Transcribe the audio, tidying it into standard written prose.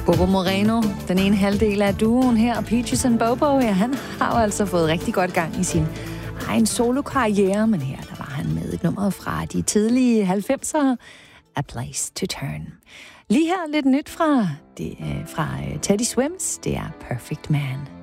Bobo Moreno, den ene halvdel af duoen her, Peaches and Bobo, ja, han har jo altså fået rigtig godt gang i sin egen solokarriere, men her der var han med et nummer fra de tidlige 90'ere, A Place to Turn. Lige her lidt nyt fra Teddy Swims, det er Perfect Man.